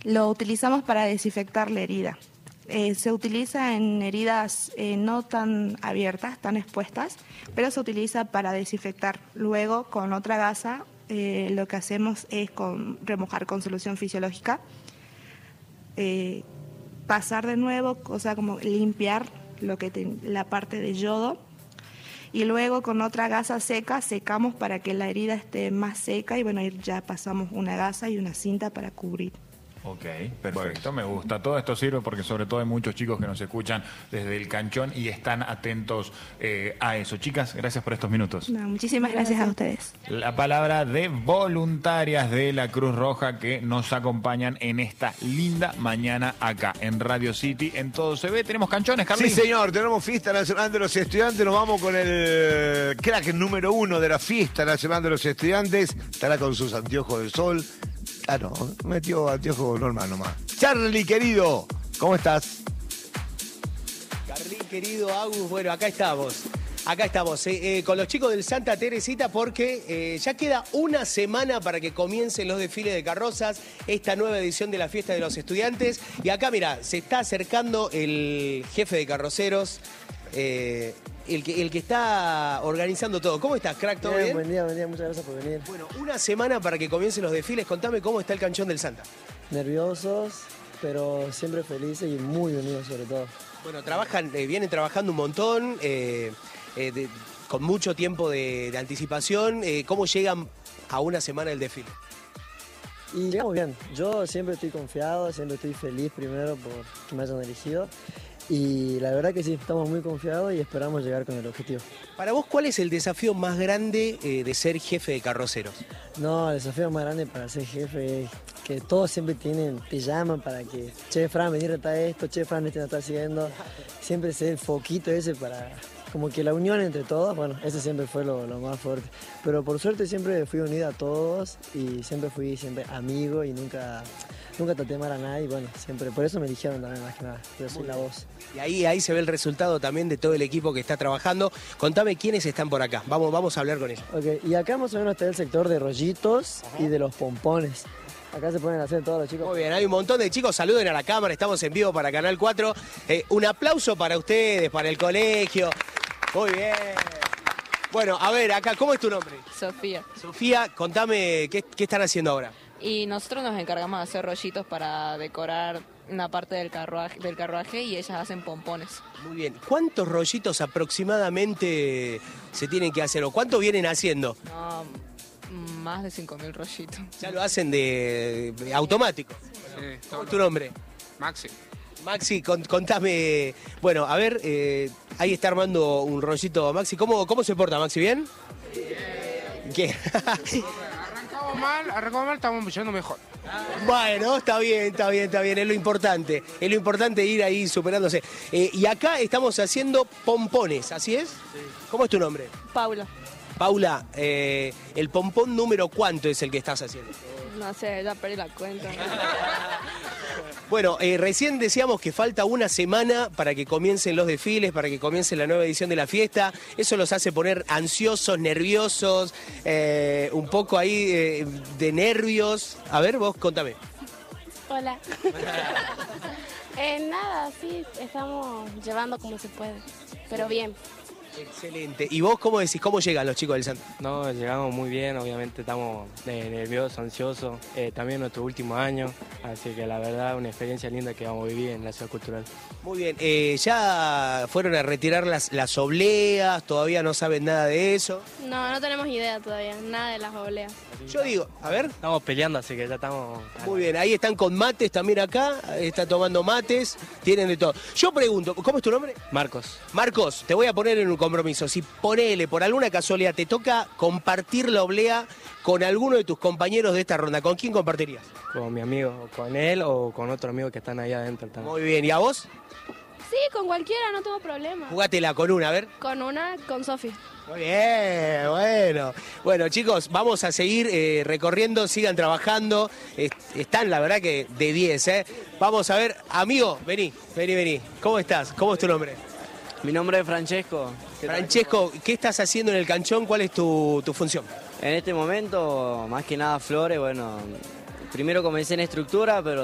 Lo utilizamos para desinfectar la herida. Se utiliza en heridas no tan abiertas, tan expuestas, pero se utiliza para desinfectar. Luego, con otra gasa, lo que hacemos es remojar con solución fisiológica, pasar de nuevo, o sea, como limpiar la parte de yodo, y luego con otra gasa seca secamos para que la herida esté más seca y bueno, ahí ya pasamos una gasa y una cinta para cubrir. Ok, perfecto, me gusta. Todo esto sirve porque sobre todo hay muchos chicos que nos escuchan desde el canchón y están atentos a eso. Chicas, gracias por estos minutos. No, muchísimas gracias a ustedes. La palabra de voluntarias de la Cruz Roja que nos acompañan en esta linda mañana acá en Radio City, en Todo Se Ve. ¿Tenemos canchones, Carlín? Sí, señor, tenemos fiesta nacional de los estudiantes. Nos vamos con el crack número 1 de la fiesta nacional de los estudiantes. Estará con sus anteojos de sol. Ah, no, metió anteojo normal nomás. Charlie, querido, ¿cómo estás? Carlín, querido, Agus, bueno, acá estamos. Con los chicos del Santa Teresita porque ya queda una semana para que comiencen los desfiles de carrozas, esta nueva edición de la fiesta de los estudiantes. Y acá, mira, se está acercando el jefe de carroceros, el que está organizando todo. ¿Cómo estás, crack? ¿Todo bien? Buen día, muchas gracias por venir. Bueno, una semana para que comiencen los desfiles. Contame cómo está el canchón del Santa. Nerviosos, pero siempre felices y muy unidos sobre todo. Bueno, vienen trabajando un montón, con mucho tiempo de anticipación. ¿Cómo llegan a una semana del desfile? Y llegamos bien. Yo siempre estoy confiado, siempre estoy feliz primero por que me hayan elegido. Y la verdad que sí, estamos muy confiados y esperamos llegar con el objetivo. Para vos, ¿cuál es el desafío más grande de ser jefe de carroceros? No, el desafío más grande para ser jefe es que todos siempre te llaman para que, che, Fran, vení a retar esto, che, Fran, este no está haciendo. Siempre ser el foquito ese para, como que la unión entre todos, bueno, ese siempre fue lo más fuerte. Pero por suerte siempre fui unida a todos y siempre fui amigo y nunca traté mal a nadie, bueno, siempre, por eso me eligieron también más que nada, yo soy la voz. Y ahí se ve el resultado también de todo el equipo que está trabajando. Contame quiénes están por acá, vamos a hablar con ellos. Ok, y acá más o menos está el sector de rollitos y de los pompones. Acá se pueden hacer todos los chicos. Muy bien, hay un montón de chicos, saluden a la cámara, estamos en vivo para Canal 4. Un aplauso para ustedes, para el colegio. Muy bien. Bueno, a ver, acá, ¿cómo es tu nombre? Sofía. Sofía, contame, ¿qué están haciendo ahora? Y nosotros nos encargamos de hacer rollitos para decorar una parte del carruaje y ellas hacen pompones. Muy bien. ¿Cuántos rollitos aproximadamente se tienen que hacer o cuánto vienen haciendo? No, más de 5.000 rollitos. Ya lo hacen de automático. Sí, ¿Cómo es tu nombre? Maxi. Maxi, contame. Bueno, a ver, ahí está armando un rollito Maxi. ¿Cómo se porta, Maxi? ¿Bien? ¿Qué? Arrancamos mal, estamos empezando mejor. Bueno, está bien, es lo importante. Es lo importante ir ahí superándose. Y acá estamos haciendo pompones, ¿así es? Sí. ¿Cómo es tu nombre? Paula. Paula, ¿el pompón número cuánto es el que estás haciendo? No sé, ya perdí la cuenta. Bueno, recién decíamos que falta una semana para que comiencen los desfiles, para que comience la nueva edición de la fiesta. Eso los hace poner ansiosos, nerviosos, un poco ahí de nervios. A ver, vos contame. Hola. Nada, sí, estamos llevando como se puede, pero bien. Excelente. ¿Y vos cómo decís? ¿Cómo llegan los chicos del Santa? No, llegamos muy bien, obviamente estamos nerviosos, ansiosos, también nuestro último año, así que la verdad una experiencia linda que vamos a vivir en la Ciudad Cultural. Muy bien, ¿ya fueron a retirar las obleas? ¿Todavía no saben nada de eso? No tenemos idea todavía, nada de las obleas. Yo digo, a ver. Estamos peleando, así que ya estamos... Muy bien, ahí están con mates también acá, están tomando mates, tienen de todo. Yo pregunto, ¿cómo es tu nombre? Marcos. Marcos, te voy a poner en un compromiso. Si ponele, por alguna casualidad, te toca compartir la oblea con alguno de tus compañeros de esta ronda, ¿con quién compartirías? Con mi amigo, con él o con otro amigo que están ahí adentro también. Muy bien, ¿y a vos? Sí, con cualquiera, no tengo problema. Jugátela con una, a ver. Con Sofi. Muy bien, bueno. Bueno, chicos, vamos a seguir recorriendo, sigan trabajando. Están, la verdad, que de 10, ¿eh? Vamos a ver, amigo, vení. ¿Cómo estás? ¿Cómo es tu nombre? Mi nombre es Francesco. Francesco, ¿qué estás haciendo en el canchón? ¿Cuál es tu función? En este momento, más que nada flores, bueno, primero comencé en estructura, pero